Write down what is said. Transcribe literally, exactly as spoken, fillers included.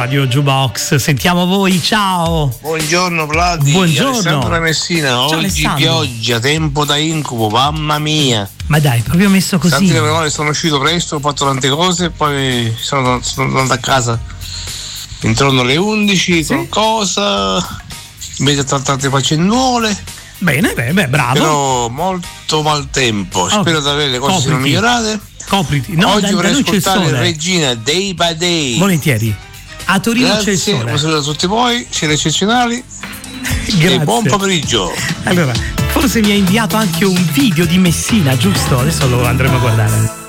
Radio Jukebox, sentiamo voi, ciao. Buongiorno Vladi. Buongiorno. Alessandro da Messina. Ciao, Oggi Alessandro. pioggia, tempo da incubo, mamma mia. Ma dai, proprio messo così. Tanti male, sono uscito presto, ho fatto tante cose e poi sono, sono andato a casa intorno alle undici, Sì. qualcosa, invece tra tante faccenduole. Bene, beh, beh, bravo. Però molto maltempo, Oh, spero di avere le cose siano copriti. migliorate. Copriti. No, Oggi da, da vorrei noi c'è il ascoltare sole. Regina Day by Day. Volentieri. A Torino c'è il Grazie, sole. un saluto a tutti voi, siete eccezionali. Grazie. E buon pomeriggio. Allora, forse mi ha inviato anche un video di Messina, giusto? Adesso lo andremo a guardare.